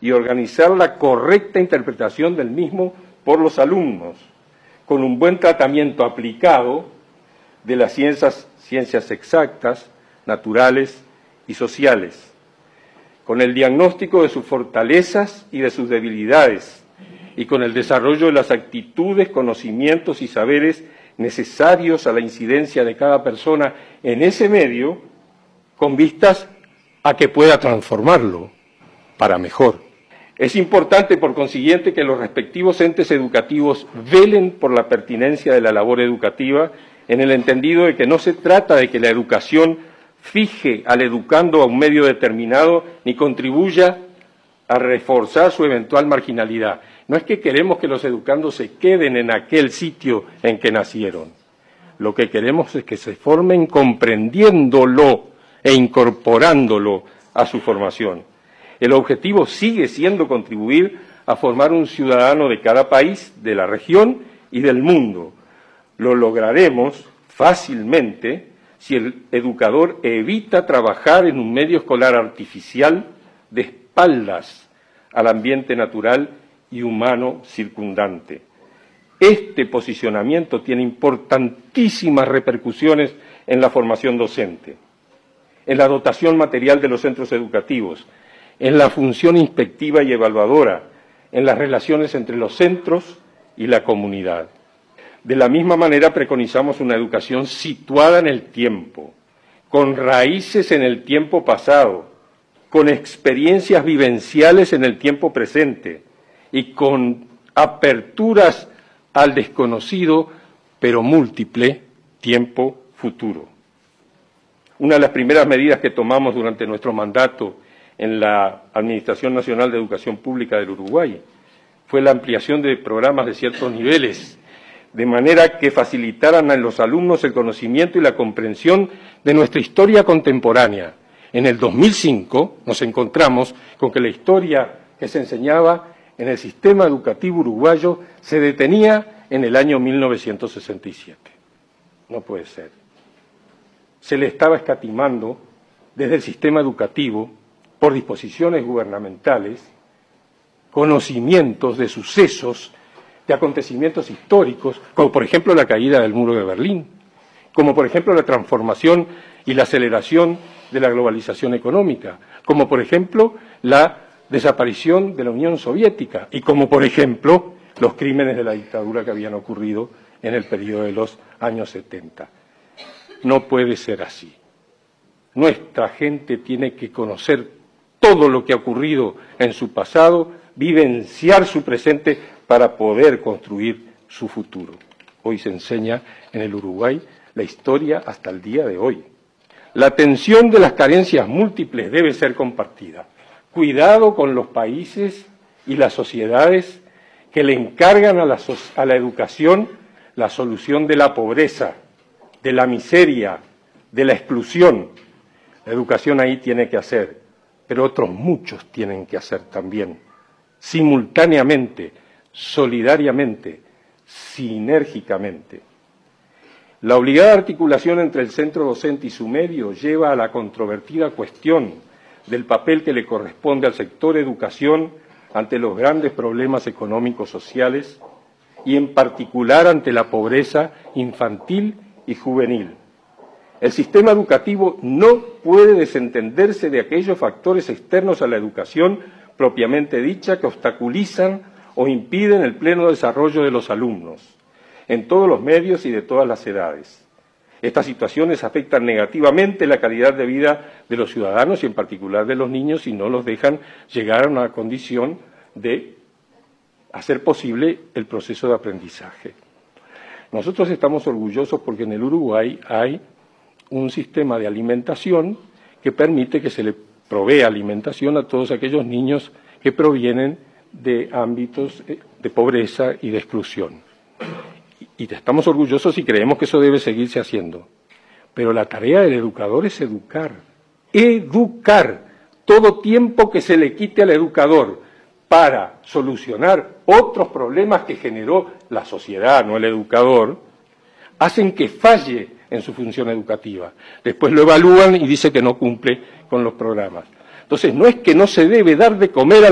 y organizar la correcta interpretación del mismo por los alumnos, con un buen tratamiento aplicado de las ciencias exactas, naturales y sociales, con el diagnóstico de sus fortalezas y de sus debilidades, y con el desarrollo de las actitudes, conocimientos y saberes necesarios a la incidencia de cada persona en ese medio, con vistas a que pueda transformarlo para mejor. Es importante, por consiguiente, que los respectivos entes educativos velen por la pertinencia de la labor educativa, en el entendido de que no se trata de que la educación fije al educando a un medio determinado ni contribuya a reforzar su eventual marginalidad. No es que queremos que los educandos se queden en aquel sitio en que nacieron. Lo que queremos es que se formen comprendiéndolo e incorporándolo a su formación. El objetivo sigue siendo contribuir a formar un ciudadano de cada país, de la región y del mundo. Lo lograremos fácilmente si el educador evita trabajar en un medio escolar artificial de espaldas al ambiente natural y humano circundante. Este posicionamiento tiene importantísimas repercusiones en la formación docente, en la dotación material de los centros educativos, en la función inspectiva y evaluadora, en las relaciones entre los centros y la comunidad. De la misma manera preconizamos una educación situada en el tiempo, con raíces en el tiempo pasado, con experiencias vivenciales en el tiempo presente y con aperturas al desconocido, pero múltiple, tiempo futuro. Una de las primeras medidas que tomamos durante nuestro mandato en la Administración Nacional de Educación Pública del Uruguay fue la ampliación de programas de ciertos niveles, de manera que facilitaran a los alumnos el conocimiento y la comprensión de nuestra historia contemporánea. En el 2005 nos encontramos con que la historia que se enseñaba en el sistema educativo uruguayo se detenía en el año 1967. No puede ser. Se le estaba escatimando desde el sistema educativo, por disposiciones gubernamentales, conocimientos de sucesos, de acontecimientos históricos, como por ejemplo la caída del muro de Berlín, como por ejemplo la transformación y la aceleración de la globalización económica, como por ejemplo la desaparición de la Unión Soviética y como por ejemplo los crímenes de la dictadura que habían ocurrido en el periodo de los años 70. No puede ser así. Nuestra gente tiene que conocer todo lo que ha ocurrido en su pasado, vivenciar su presente para poder construir su futuro. Hoy se enseña en el Uruguay la historia hasta el día de hoy. La atención de las carencias múltiples debe ser compartida. Cuidado con los países y las sociedades que le encargan a la educación la solución de la pobreza, de la miseria, de la exclusión. La educación ahí tiene que hacer, pero otros muchos tienen que hacer también, simultáneamente, solidariamente, sinérgicamente. La obligada articulación entre el centro docente y su medio lleva a la controvertida cuestión del papel que le corresponde al sector educación ante los grandes problemas económicos sociales y en particular ante la pobreza infantil y juvenil. El sistema educativo no puede desentenderse de aquellos factores externos a la educación propiamente dicha que obstaculizan o impiden el pleno desarrollo de los alumnos, en todos los medios y de todas las edades. Estas situaciones afectan negativamente la calidad de vida de los ciudadanos y en particular de los niños y no los dejan llegar a una condición de hacer posible el proceso de aprendizaje. Nosotros estamos orgullosos porque en el Uruguay hay un sistema de alimentación que permite que se le provea alimentación a todos aquellos niños que provienen de ámbitos de pobreza y de exclusión. Y estamos orgullosos y creemos que eso debe seguirse haciendo. Pero la tarea del educador es educar. Educar. Todo tiempo que se le quite al educador para solucionar otros problemas que generó la sociedad, no el educador, hacen que falle en su función educativa. Después lo evalúan y dice que no cumple con los programas. Entonces, no es que no se debe dar de comer